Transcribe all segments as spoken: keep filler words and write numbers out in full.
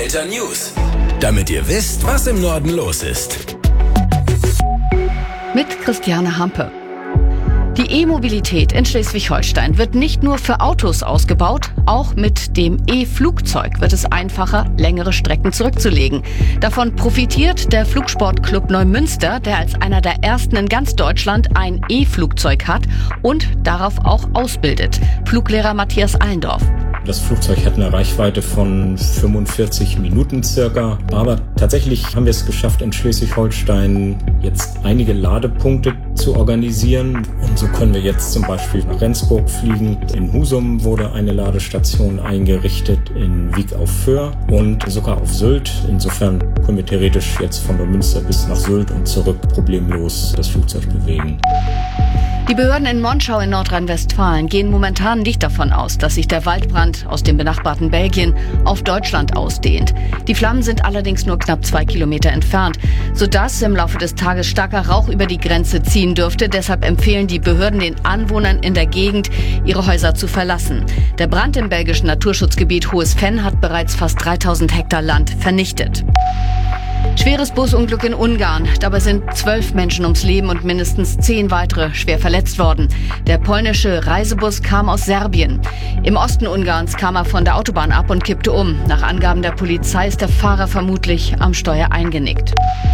Delta News, damit ihr wisst, was im Norden los ist. Mit Christiane Hampe. Die E-Mobilität in Schleswig-Holstein wird nicht nur für Autos ausgebaut, auch mit dem E-Flugzeug wird es einfacher, längere Strecken zurückzulegen. Davon profitiert der Flugsportclub Neumünster, der als einer der ersten in ganz Deutschland ein E-Flugzeug hat und darauf auch ausbildet. Fluglehrer Matthias Allendorf. Das Flugzeug hat eine Reichweite von fünfundvierzig Minuten circa. Aber tatsächlich haben wir es geschafft, in Schleswig-Holstein jetzt einige Ladepunkte zu organisieren. Und so können wir jetzt zum Beispiel nach Rendsburg fliegen. In Husum wurde eine Ladestation eingerichtet, in Wiek auf Föhr und sogar auf Sylt. Insofern können wir theoretisch jetzt von Neumünster bis nach Sylt und zurück problemlos das Flugzeug bewegen. Die Behörden in Monschau in Nordrhein-Westfalen gehen momentan nicht davon aus, dass sich der Waldbrand aus dem benachbarten Belgien auf Deutschland ausdehnt. Die Flammen sind allerdings nur knapp zwei Kilometer entfernt, sodass im Laufe des Tages starker Rauch über die Grenze ziehen dürfte. Deshalb empfehlen die Behörden den Anwohnern in der Gegend, ihre Häuser zu verlassen. Der Brand im belgischen Naturschutzgebiet Hohes Venn hat bereits fast dreitausend Hektar Land vernichtet. Schweres Busunglück in Ungarn. Dabei sind zwölf Menschen ums Leben und mindestens zehn weitere schwer verletzt worden. Der polnische Reisebus kam aus Serbien. Im Osten Ungarns kam er von der Autobahn ab und kippte um. Nach Angaben der Polizei ist der Fahrer vermutlich am Steuer eingenickt.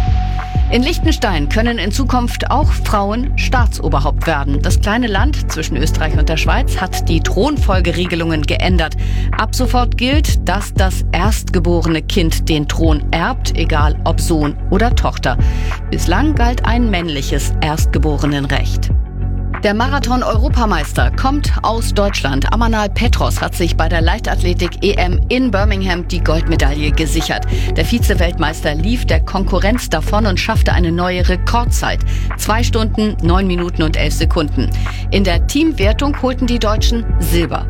In Liechtenstein können in Zukunft auch Frauen Staatsoberhaupt werden. Das kleine Land zwischen Österreich und der Schweiz hat die Thronfolgeregelungen geändert. Ab sofort gilt, dass das erstgeborene Kind den Thron erbt, egal ob Sohn oder Tochter. Bislang galt ein männliches Erstgeborenenrecht. Der Marathon-Europameister kommt aus Deutschland. Amanal Petros hat sich bei der Leichtathletik-E M in Birmingham die Goldmedaille gesichert. Der Vize-Weltmeister lief der Konkurrenz davon und schaffte eine neue Rekordzeit. Zwei Stunden, neun Minuten und elf Sekunden. In der Teamwertung holten die Deutschen Silber.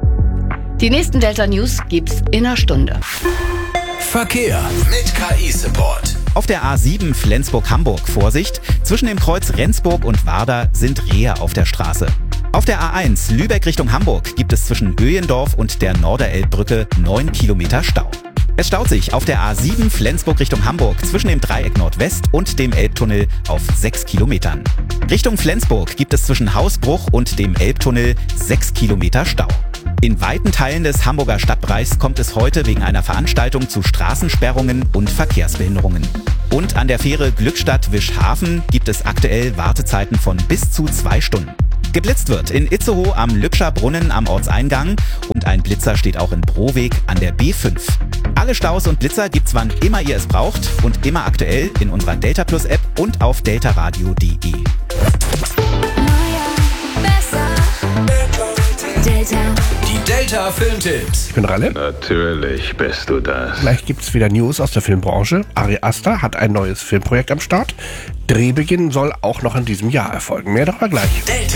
Die nächsten Delta News gibt's in einer Stunde. Verkehr mit K I-Support. Auf der A sieben Flensburg-Hamburg Vorsicht, zwischen dem Kreuz Rendsburg und Warder sind Rehe auf der Straße. Auf der A eins Lübeck Richtung Hamburg gibt es zwischen Öhendorf und der Norderelbbrücke neun Kilometer Stau. Es staut sich auf der A sieben Flensburg Richtung Hamburg zwischen dem Dreieck Nordwest und dem Elbtunnel auf sechs Kilometern. Richtung Flensburg gibt es zwischen Hausbruch und dem Elbtunnel sechs Kilometer Stau. In weiten Teilen des Hamburger Stadtbereichs kommt es heute wegen einer Veranstaltung zu Straßensperrungen und Verkehrsbehinderungen. Und an der Fähre Glückstadt-Wischhafen gibt es aktuell Wartezeiten von bis zu zwei Stunden. Geblitzt wird in Itzehoe am Lübscher Brunnen am Ortseingang und ein Blitzer steht auch in Broweg an der B fünf. Alle Staus und Blitzer gibt's wann immer ihr es braucht und immer aktuell in unserer Delta Plus App und auf deltaradio punkt de. Die Delta Filmtipps. Ich bin Ralle. Natürlich bist du das. Gleich gibt's wieder News aus der Filmbranche. Ari Aster hat ein neues Filmprojekt am Start. Drehbeginn soll auch noch in diesem Jahr erfolgen. Mehr darüber gleich. Delta.